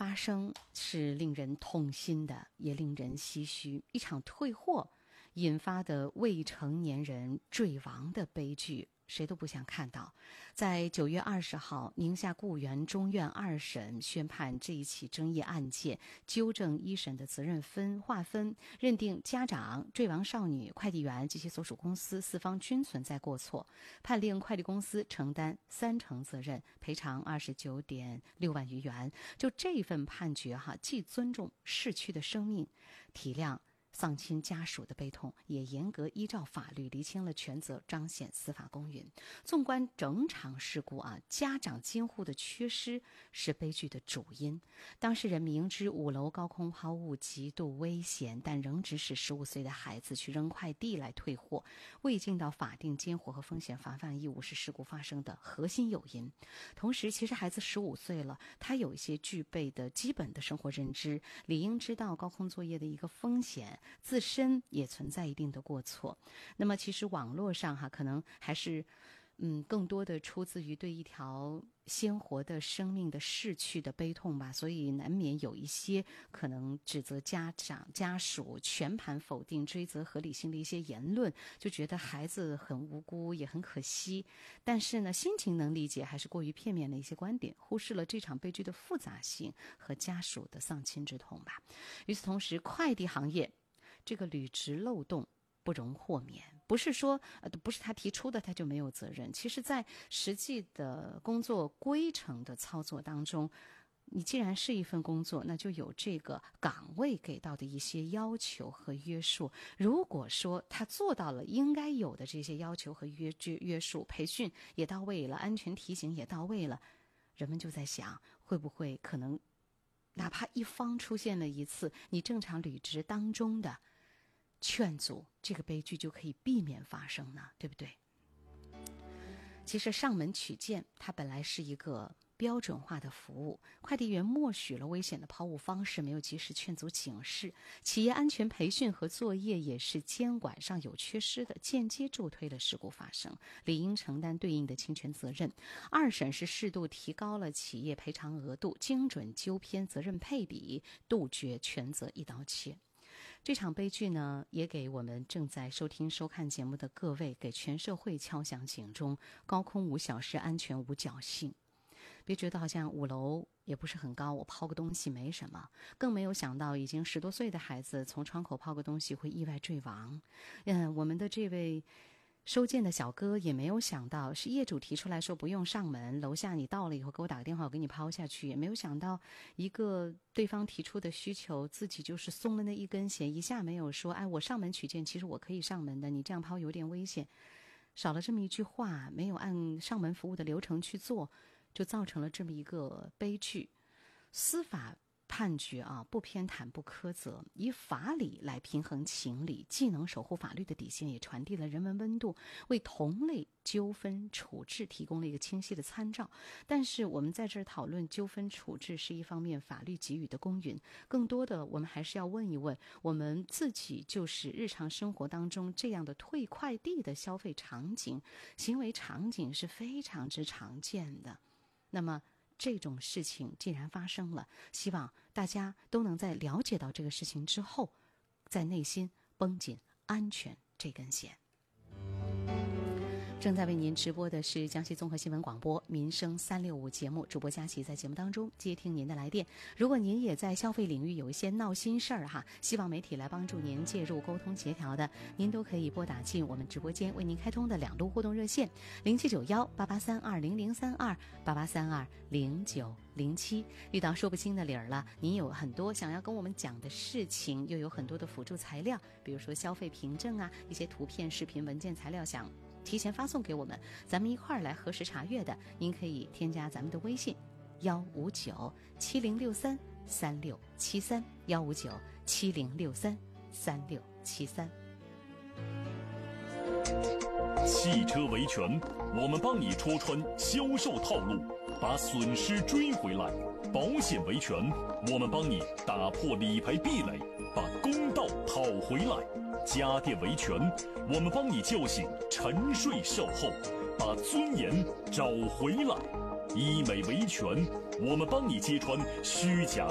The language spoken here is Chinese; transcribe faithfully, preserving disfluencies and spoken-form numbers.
发生是令人痛心的，也令人唏嘘。一场退货引发的未成年人坠亡的悲剧，谁都不想看到。在九月二十号，宁夏固原中院二审宣判这一起争议案件，纠正一审的责任分划分，认定家长、坠亡少女、快递员及其所属公司四方均存在过错，判令快递公司承担三成责任，赔偿二十九点六万余元。就这份判决哈，既尊重逝去的生命，体谅丧亲家属的悲痛，也严格依照法律厘清了全责，彰显司法公允。纵观整场事故啊，家长监护的缺失是悲剧的主因。当事人明知五楼高空抛物极度危险，但仍指使十五岁的孩子去扔快递来退货，未尽到法定监护和风险防范义务，是事故发生的核心诱因。同时，其实孩子十五岁了，他有一些具备的基本的生活认知，理应知道高空作业的一个风险，自身也存在一定的过错。那么其实网络上哈，可能还是嗯，更多的出自于对一条鲜活的生命的逝去的悲痛吧，所以难免有一些可能指责家长家属全盘否定追责合理性的一些言论，就觉得孩子很无辜也很可惜。但是呢，心情能理解，还是过于片面的一些观点，忽视了这场悲剧的复杂性和家属的丧亲之痛吧。与此同时，快递行业这个履职漏洞不容豁免，不是说呃不是他提出的他就没有责任。其实在实际的工作规程的操作当中，你既然是一份工作，那就有这个岗位给到的一些要求和约束。如果说他做到了应该有的这些要求和约约束，培训也到位了，安全提醒也到位了，人们就在想，会不会可能哪怕一方出现了一次你正常履职当中的劝阻，这个悲剧就可以避免发生呢？对不对？其实上门取件它本来是一个标准化的服务，快递员默许了危险的抛物方式，没有及时劝阻警示，企业安全培训和作业也是监管上有缺失的，间接助推了事故发生，理应承担对应的侵权责任。二审是适度提高了企业赔偿额度，精准纠偏责任配比，杜绝全责一刀切。这场悲剧呢，也给我们正在收听收看节目的各位，给全社会敲响警钟：高空无小事，安全无侥幸。别觉得好像五楼也不是很高，我抛个东西没什么，更没有想到已经十多岁的孩子从窗口抛个东西会意外坠亡。嗯，我们的这位收件的小哥也没有想到，是业主提出来说不用上门，楼下你到了以后给我打个电话，我给你抛下去。也没有想到一个对方提出的需求，自己就是松了那一根弦，一下没有说哎，我上门取件，其实我可以上门的，你这样抛有点危险。少了这么一句话，没有按上门服务的流程去做，就造成了这么一个悲剧。司法判决啊，不偏袒不苛责，以法理来平衡情理，既能守护法律的底线，也传递了人文温度，为同类纠纷处置提供了一个清晰的参照。但是我们在这儿讨论纠纷处置是一方面，法律给予的公允，更多的我们还是要问一问我们自己，就是日常生活当中这样的退快递的消费场景、行为场景是非常之常见的。那么这种事情既然发生了，希望大家都能在了解到这个事情之后，在内心绷紧安全这根弦。正在为您直播的是江西综合新闻广播民生三六五节目，主播佳琪在节目当中接听您的来电。如果您也在消费领域有一些闹心事儿哈，希望媒体来帮助您介入沟通协调的，您都可以拨打进我们直播间为您开通的两路互动热线零七九幺八八三二零零三二八八三二零九零七。遇到说不清的理儿了，您有很多想要跟我们讲的事情，又有很多的辅助材料，比如说消费凭证啊，一些图片视频文件材料，想提前发送给我们，咱们一块儿来核实查阅的，您可以添加咱们的微信幺五九七零六三三六七三幺五九七零六三三六七三。 汽车维权，我们帮你戳穿销售套路，把损失追回来；保险维权，我们帮你打破理赔壁垒，把公道讨回来；家电维权，我们帮你叫醒沉睡售后，把尊严找回来；医美维权，我们帮你揭穿虚假